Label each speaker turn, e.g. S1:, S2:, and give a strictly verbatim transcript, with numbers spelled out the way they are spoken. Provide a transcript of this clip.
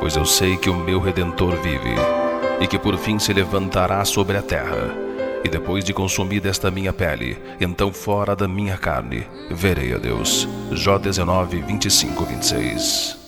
S1: pois eu sei que o meu Redentor vive, e que por fim se levantará sobre a terra. E depois de consumida esta minha pele, então fora da minha carne, verei a Deus. Jó dezenove, vinte e cinco, vinte e seis.